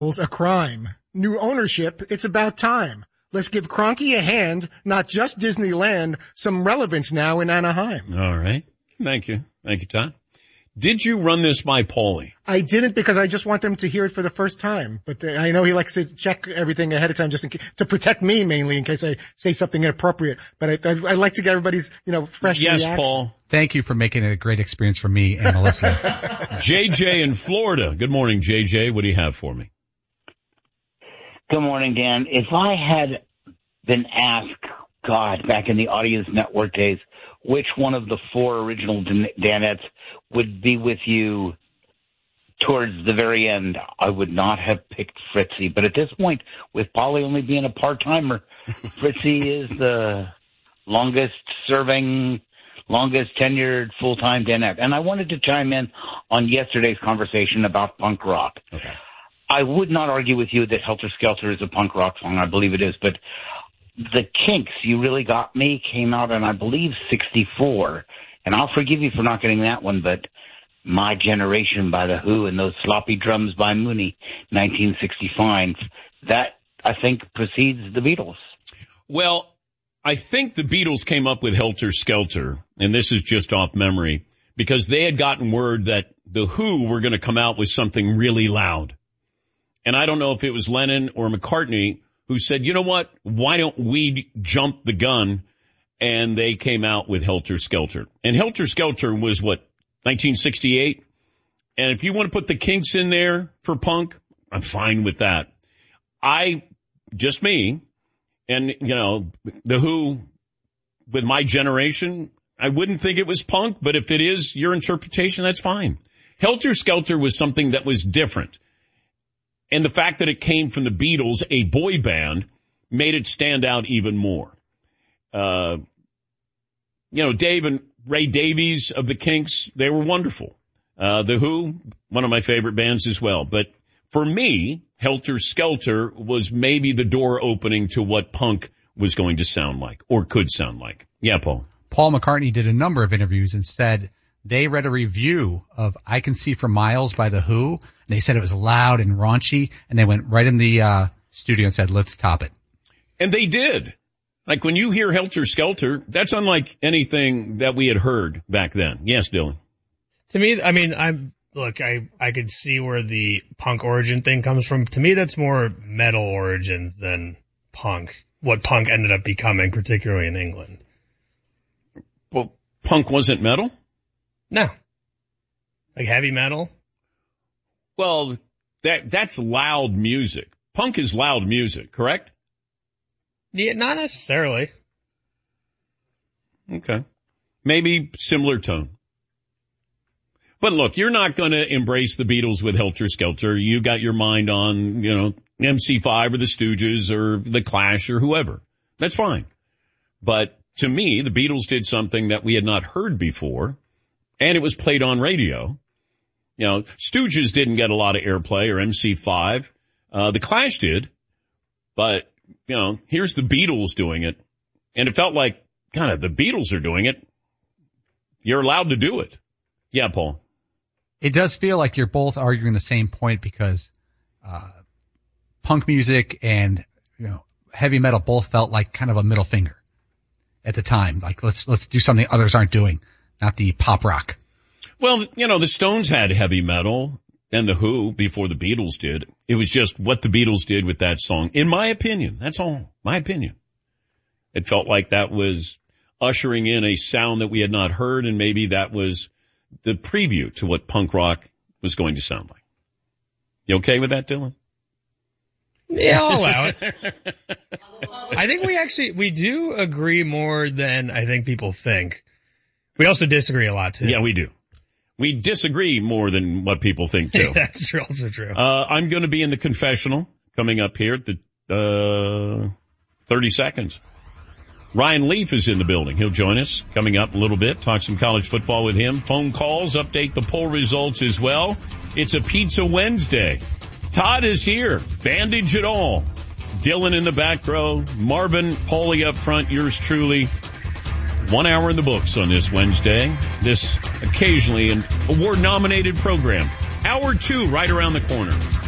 A crime. New ownership, it's about time. Let's give Kroenke a hand, not just Disneyland, some relevance now in Anaheim. All right. Thank you. Thank you, Todd. Did you run this by Paulie? I didn't because I just want them to hear it for the first time. But I know he likes to check everything ahead of time just to protect me mainly in case I say something inappropriate. But I like to get everybody's, fresh reaction. Yes, Paul. Thank you for making it a great experience for me and Melissa. JJ in Florida. Good morning, JJ. What do you have for me? Good morning, Dan. If I had been asked, back in the Audience Network days, which one of the four original Danettes would be with you towards the very end, I would not have picked Fritzy. But at this point, with Paulie only being a part-timer, Fritzy is the longest tenured full-time Danette. And I wanted to chime in on yesterday's conversation about punk rock. Okay. I would not argue with you that Helter Skelter is a punk rock song. I believe it is. But the Kinks, You Really Got Me, came out in, I believe, 64. And I'll forgive you for not getting that one, but My Generation by The Who and Those Sloppy Drums by Mooney, 1965, that, I think, precedes the Beatles. Well, I think the Beatles came up with Helter Skelter, and this is just off memory, because they had gotten word that The Who were going to come out with something really loud. And I don't know if it was Lennon or McCartney who said, you know what, why don't we jump the gun? And they came out with Helter Skelter. And Helter Skelter was, 1968? And if you want to put the Kinks in there for punk, I'm fine with that. Just me, and, The Who, with My Generation, I wouldn't think it was punk, but if it is your interpretation, that's fine. Helter Skelter was something that was different. And the fact that it came from the Beatles, a boy band, made it stand out even more. Dave and Ray Davies of the Kinks, they were wonderful. The Who, one of my favorite bands as well. But for me, Helter Skelter was maybe the door opening to what punk was going to sound like, or could sound like. Yeah, Paul. Paul McCartney did a number of interviews and said they read a review of I Can See for Miles by The Who, and they said it was loud and raunchy, and they went right in the studio and said, let's top it. And they did. Like when you hear Helter Skelter, that's unlike anything that we had heard back then. Yes, Dylan. To me, I mean, I could see where the punk origin thing comes from. To me, that's more metal origin than punk, what punk ended up becoming, particularly in England. Well, punk wasn't metal? No. Like heavy metal? Well, that's loud music. Punk is loud music, correct? Yeah, not necessarily. Okay. Maybe similar tone. But look, you're not going to embrace the Beatles with Helter Skelter. You got your mind on, MC5 or the Stooges or the Clash or whoever. That's fine. But to me, the Beatles did something that we had not heard before, and it was played on radio. Stooges didn't get a lot of airplay, or MC5. The Clash did. But, here's the Beatles doing it. And it felt like, the Beatles are doing it. You're allowed to do it. Yeah, Paul. It does feel like you're both arguing the same point because punk music and heavy metal both felt like kind of a middle finger at the time. Like let's do something others aren't doing, not the pop rock. Well, the Stones had heavy metal and the Who before the Beatles did. It was just what the Beatles did with that song, in my opinion. That's all. My opinion. It felt like that was ushering in a sound that we had not heard, and maybe that was the preview to what punk rock was going to sound like. You okay with that, Dylan? Yeah, I'll allow it. I think we do agree more than I think people think. We also disagree a lot, too. Yeah, we do. We disagree more than what people think, too. That's also true. I'm going to be in the confessional coming up here at the 30 seconds. Ryan Leaf is in the building. He'll join us coming up a little bit, talk some college football with him. Phone calls, update the poll results as well. It's a Pizza Wednesday. Todd is here. Bandage it all. Dylan in the back row. Marvin, Paulie up front. Yours truly. 1 hour in the books on this Wednesday. This occasionally an award-nominated program. Hour 2 right around the corner.